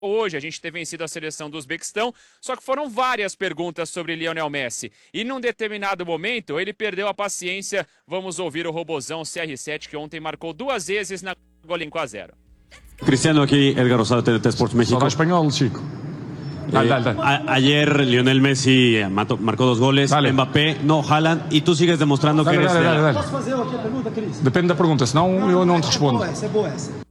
hoje, a gente ter vencido a seleção do Uzbequistão, só que foram várias perguntas sobre Lionel Messi. E num determinado momento, ele perdeu a paciência. Vamos ouvir o robozão CR7, que ontem marcou 2 vezes na Golim 1-0. Cristiano, aquí Edgar Rosado, TNT Sports México. Solo español, chico. Dale. Ayer Lionel Messi marcó 2 goles, Dale. Mbappé, no, Haaland, y tú sigues demostrando que eres... Dale. Posso fazer aqui a pergunta, Cris? Depende da pergunta, senão eu não te respondo. É boa essa.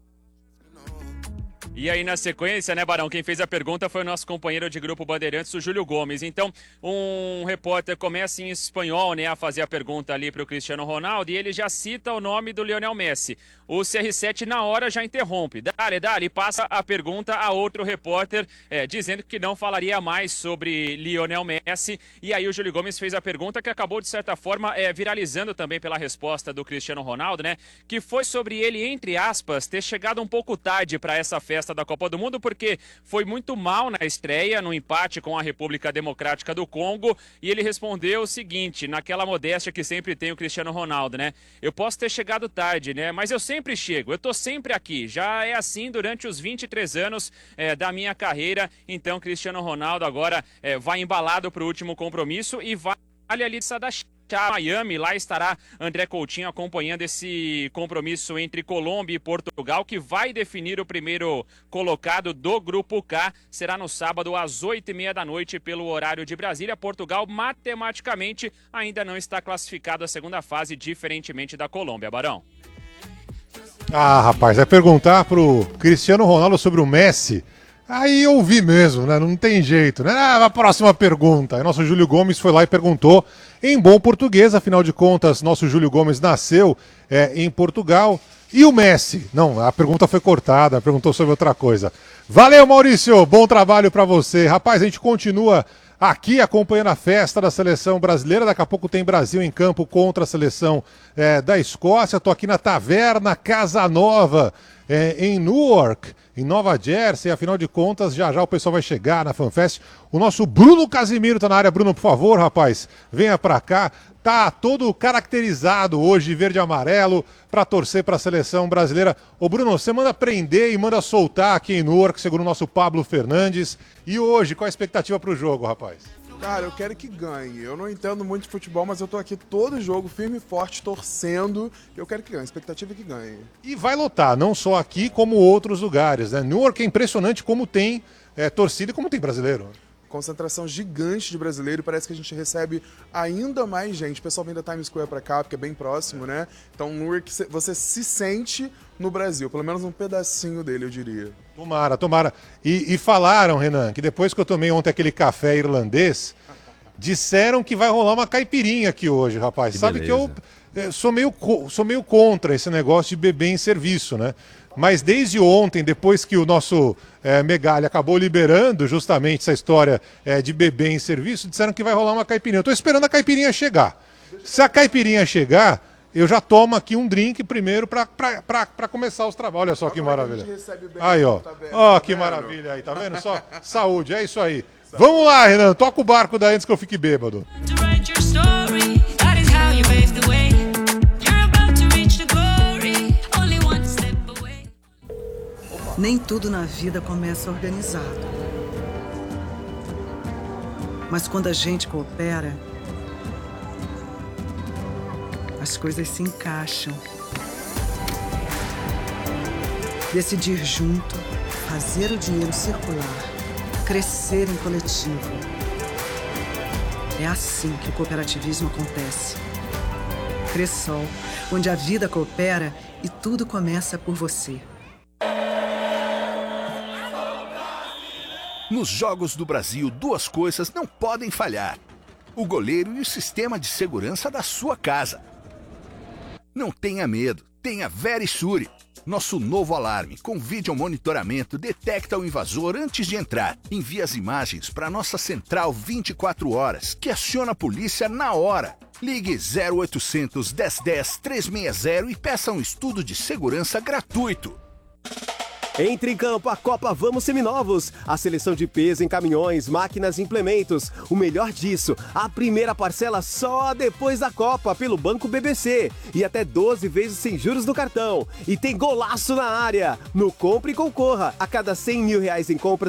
E aí, na sequência, né, Barão, quem fez a pergunta foi o nosso companheiro de grupo Bandeirantes, o Júlio Gomes. Então, um repórter começa em espanhol, né, a fazer a pergunta ali para o Cristiano Ronaldo, e ele já cita o nome do Lionel Messi. O CR7, na hora, já interrompe. Dale, passa a pergunta a outro repórter, dizendo que não falaria mais sobre Lionel Messi. E aí, o Júlio Gomes fez a pergunta que acabou, de certa forma, viralizando também pela resposta do Cristiano Ronaldo, né, que foi sobre ele, entre aspas, ter chegado um pouco tarde para essa festa da Copa do Mundo, porque foi muito mal na estreia, no empate com a República Democrática do Congo, e ele respondeu o seguinte, naquela modéstia que sempre tem o Cristiano Ronaldo, né? Eu posso ter chegado tarde, né? Mas eu sempre chego, eu tô sempre aqui. Já é assim durante os 23 anos da minha carreira. Então, Cristiano Ronaldo agora vai embalado para o último compromisso e vai ali da Miami, lá estará André Coutinho acompanhando esse compromisso entre Colômbia e Portugal, que vai definir o primeiro colocado do Grupo K. Será no sábado às 8h30 da noite pelo horário de Brasília. Portugal matematicamente ainda não está classificado à segunda fase, diferentemente da Colômbia, Barão. Ah, rapaz, vai perguntar pro Cristiano Ronaldo sobre o Messi. Aí eu vi mesmo, né? Não tem jeito, né? A próxima pergunta. Aí nosso Júlio Gomes foi lá e perguntou em bom português, afinal de contas, nosso Júlio Gomes nasceu em Portugal. E o Messi? Não, a pergunta foi cortada, perguntou sobre outra coisa. Valeu, Maurício, bom trabalho pra você. Rapaz, a gente continua aqui acompanhando a festa da seleção brasileira. Daqui a pouco tem Brasil em campo contra a seleção da Escócia. Estou aqui na Taverna Casa Nova, em Newark, em Nova Jersey. Afinal de contas, já o pessoal vai chegar na FanFest. O nosso Bruno Casimiro está na área. Bruno, por favor, rapaz, venha para cá. Tá todo caracterizado hoje, verde e amarelo, para torcer para a seleção brasileira. Ô Bruno, você manda prender e manda soltar aqui em Newark, segundo o nosso Pablo Fernandes. E hoje, qual a expectativa para o jogo, rapaz? Cara, eu quero que ganhe. Eu não entendo muito de futebol, mas eu tô aqui todo jogo, firme e forte, torcendo. Eu quero que ganhe. A expectativa é que ganhe. E vai lotar, não só aqui, como outros lugares, né? Newark é impressionante como tem torcida e como tem brasileiro. Concentração gigante de brasileiro, parece que a gente recebe ainda mais gente. O pessoal vem da Times Square pra cá, porque é bem próximo, né? Então, Newark, você se sente no Brasil, pelo menos um pedacinho dele, eu diria. Tomara. E falaram, Renan, que depois que eu tomei ontem aquele café irlandês, disseram que vai rolar uma caipirinha aqui hoje, rapaz. Sabe que eu sou meio contra esse negócio de beber em serviço, né? Mas desde ontem, depois que o nosso Megali acabou liberando justamente essa história de beber em serviço, disseram que vai rolar uma caipirinha. Eu tô esperando a caipirinha chegar. Se a caipirinha chegar, eu já tomo aqui um drink primeiro para começar os trabalhos. Olha só que maravilha. Aí, ó. Ó, que maravilha aí, tá vendo? Só saúde, é isso aí. Vamos lá, Renan, toca o barco daí antes que eu fique bêbado. Nem tudo na vida começa organizado. Mas quando a gente coopera, as coisas se encaixam. Decidir junto, fazer o dinheiro circular, crescer em coletivo. É assim que o cooperativismo acontece. Cressol, onde a vida coopera e tudo começa por você. Nos Jogos do Brasil, 2 coisas não podem falhar: o goleiro e o sistema de segurança da sua casa. Não tenha medo, tenha Verisure. Nosso novo alarme com vídeo monitoramento detecta o invasor antes de entrar. Envia as imagens para nossa central 24 horas, que aciona a polícia na hora. Ligue 0800 1010 360 e peça um estudo de segurança gratuito. Entre em campo a Copa Vamos Seminovos. A seleção de peso em caminhões, máquinas e implementos. O melhor disso, a primeira parcela só depois da Copa pelo Banco BBC. E até 12 vezes sem juros no cartão. E tem golaço na área. No Compre e Concorra. A cada R$100 mil em compras